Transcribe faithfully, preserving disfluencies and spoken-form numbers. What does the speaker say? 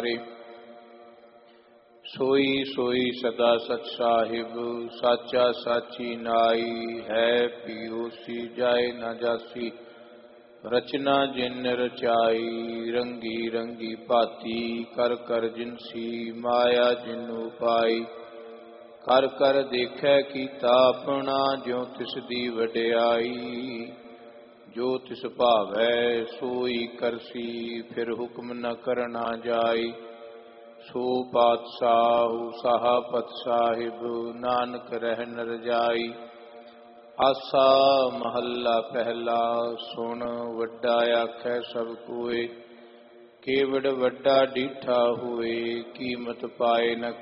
सोई सोई सदा सच साहिब साचा साची नाई है पियोसी जाए न जासी रचना जिन रचाई रंगी रंगी भाती कर कर जिनसी माया जिनु पाई कर कर देखै कीता अपना ज्यों तिस दी वड्याई जो तिस भावै सोई करसी फिर हुक्म न करना जाई सो पातशाह साहपत साहिब नानक रहन रजाई आसा महला पहला सुन वड्डा आखै सब कोय केवड़ वड्डा डीठा हुए कीमत पाए न